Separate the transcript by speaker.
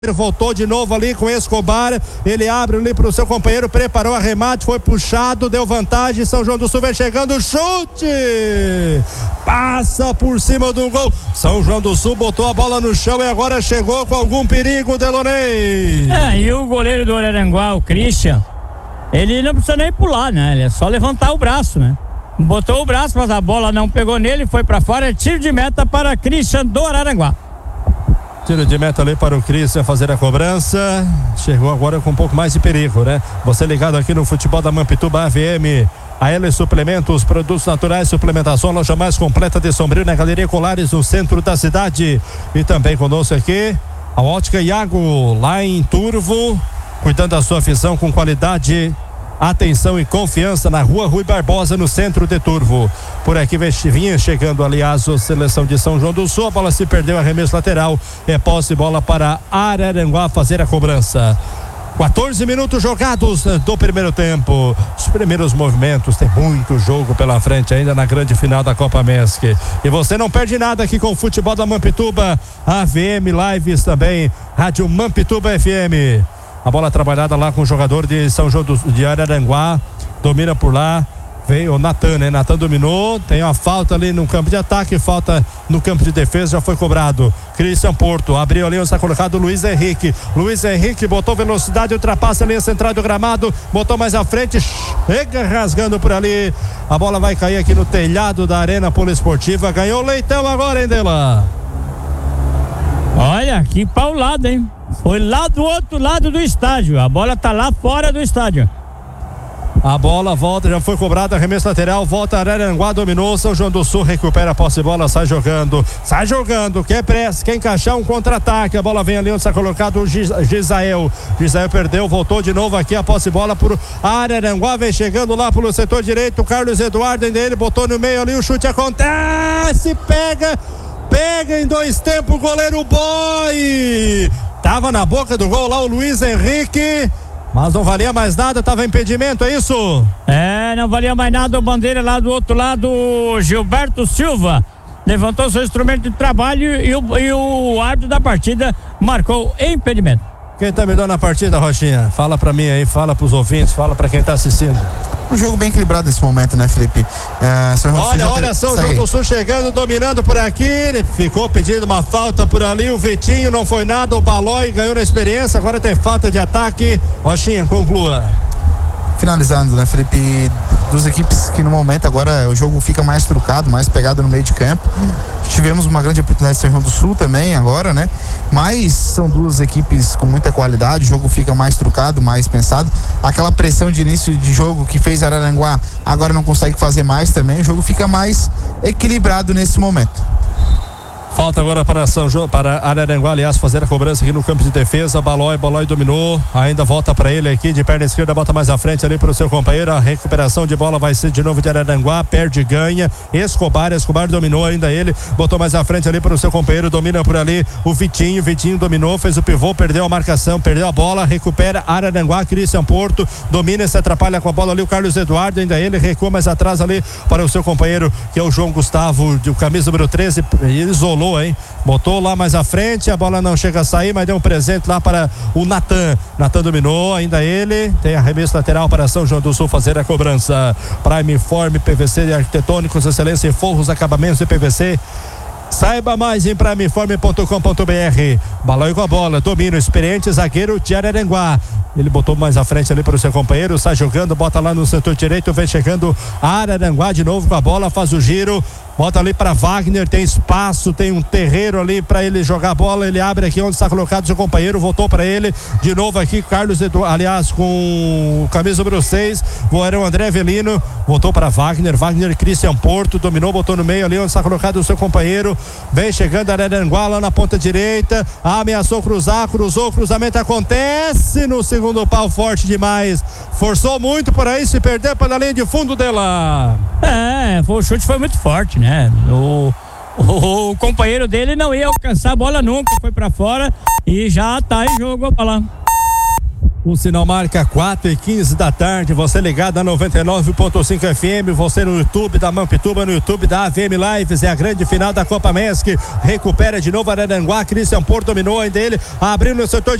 Speaker 1: Voltou de novo ali com Escobar, ele abre ali para o seu companheiro, preparou a remate, foi puxado, deu vantagem, São João do Sul vem chegando, chute, passa por cima do gol, São João do Sul botou a bola no chão e agora chegou com algum perigo, Delonei.
Speaker 2: E o goleiro do Araranguá, o Christian, ele não precisa nem pular, né, ele é só levantar o braço, né, botou o braço, mas a bola não pegou nele, foi para fora, tiro de meta para Christian do Araranguá.
Speaker 1: Tiro de meta ali para o Christian fazer a cobrança. Chegou agora com um pouco mais de perigo, né? Você ligado aqui no futebol da Mampituba AVM. A L Suplementos, produtos naturais, suplementação, loja mais completa de Sombrio na Galeria Colares, no centro da cidade. E também conosco aqui a Ótica Iago, lá em Turvo, cuidando da sua visão com qualidade, atenção e confiança, na rua Rui Barbosa, no centro de Turvo. Por aqui vinha chegando, aliás, a seleção de São João do Sul. A bola se perdeu, arremesso lateral. É posse, bola para Araranguá fazer a cobrança. 14 minutos jogados do primeiro tempo. Os primeiros movimentos, tem muito jogo pela frente ainda na grande final da Copa MESC. E você não perde nada aqui com o futebol da Mampituba, AVM Lives também, Rádio Mampituba FM. A bola trabalhada lá com o jogador de São João de Araranguá, domina por lá, veio o Natan, né? Natan dominou, tem uma falta ali no campo de ataque, falta no campo de defesa, já foi cobrado. Christian Porto, abriu ali, está colocado Luiz Henrique botou velocidade, ultrapassa a linha central do gramado, botou mais à frente, chega rasgando por ali, a bola vai cair aqui no telhado da Arena Poliesportiva, ganhou o Leitão agora, hein, Dela?
Speaker 2: Olha, que paulado, hein? Foi lá do outro lado do estádio. A bola tá lá fora do estádio.
Speaker 1: A bola volta, já foi cobrada, arremesso lateral, volta Araranguá, dominou, São João do Sul recupera a posse de bola, sai jogando, quer pressa, quer encaixar um contra-ataque, a bola vem ali onde está colocado o Gisael perdeu, voltou de novo aqui a posse de bola por Araranguá, vem chegando lá pelo setor direito, Carlos Eduardo ainda ele botou no meio ali, o chute acontece, pega em dois tempos o goleiro Boy, tava na boca do gol lá o Luiz Henrique, mas não valia mais nada, tava impedimento, é isso?
Speaker 2: Não valia mais nada, o bandeira lá do outro lado, Gilberto Silva levantou seu instrumento de trabalho e o árbitro da partida marcou impedimento.
Speaker 1: Quem tá melhor na partida, Rochinha? Fala pra mim aí, fala pros ouvintes, fala pra quem tá assistindo.
Speaker 3: Um jogo bem equilibrado nesse momento, né, Felipe?
Speaker 1: Olha, São João do Sul chegando, dominando por aqui, ele ficou pedindo uma falta por ali, o Vitinho não foi nada, o Balói ganhou na experiência, agora tem falta de ataque. Rochinha, conclua.
Speaker 3: Finalizando, né, Felipe? Duas equipes que no momento agora o jogo fica mais trucado, mais pegado no meio de campo. Tivemos uma grande oportunidade de São João do Sul também agora, né? Mas são duas equipes com muita qualidade, o jogo fica mais trucado, mais pensado. Aquela pressão de início de jogo que fez Araranguá agora não consegue fazer mais também, o jogo fica mais equilibrado nesse momento.
Speaker 1: Falta agora para São João, para Araranguá, aliás, fazer a cobrança aqui no campo de defesa. Balói dominou, ainda volta para ele aqui de perna esquerda, bota mais à frente ali para o seu companheiro. A recuperação de bola vai ser de novo de Araranguá, perde, ganha. Escobar dominou ainda ele, botou mais à frente ali para o seu companheiro, domina por ali o Vitinho dominou, fez o pivô, perdeu a marcação, perdeu a bola, recupera Araranguá, Christian Porto, domina e se atrapalha com a bola ali o Carlos Eduardo, ainda ele recua mais atrás ali para o seu companheiro, que é o João Gustavo, de camisa número 13, isolou, hein? Botou lá mais à frente, a bola não chega a sair, mas deu um presente lá para o Natan dominou, ainda ele, tem arremesso lateral para São João do Sul fazer a cobrança. Prime Form PVC de arquitetônicos, excelência em forros, acabamentos de PVC. Saiba mais em primeform.com.br. Balão com a bola, domina o experiente zagueiro de Araranguá. Ele botou mais à frente ali para o seu companheiro, sai jogando, bota lá no setor direito, vem chegando Araranguá de novo com a bola, faz o giro, bota ali para Wagner, tem espaço, tem um terreiro ali para ele jogar a bola, ele abre aqui onde está colocado seu companheiro, voltou para ele, de novo aqui Carlos Eduardo, aliás com o camisa número 6, era o André Avelino, voltou para Wagner, Christian Porto, dominou, botou no meio ali onde está colocado o seu companheiro, vem chegando Araranguá lá na ponta direita, ameaçou cruzar, cruzou, o cruzamento acontece no segundo pau, forte demais, forçou muito por aí, se perdeu pela linha de fundo dela.
Speaker 2: O chute foi muito forte, né? O companheiro dele não ia alcançar a bola nunca, foi pra fora e já tá em jogo a bola.
Speaker 1: O sinal marca 4h15 da tarde, você ligado a 99.5 FM, você no YouTube da Mampituba, no YouTube da AVM Lives, é a grande final da Copa MESC. Recupera de novo Araranguá, Christian Porto dominou ainda ele, abriu no setor